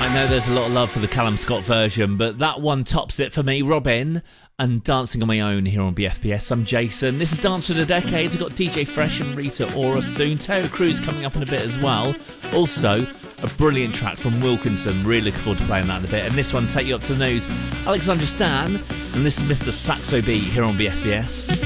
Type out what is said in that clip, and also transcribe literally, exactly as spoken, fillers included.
I know there's a lot of love for the Callum Scott version, but that one tops it for me. Robin and Dancing on My Own here on B F B S. I'm Jason. This is Dance for the Decades. I've got D J Fresh and Rita Ora soon. Taylor Cruz coming up in a bit as well. Also, a brilliant track from Wilkinson. Really looking forward to playing that in a bit. And this one, Take You Up to the News. Alexandra Stan, and this is Mister Saxo Beat here on B F B S.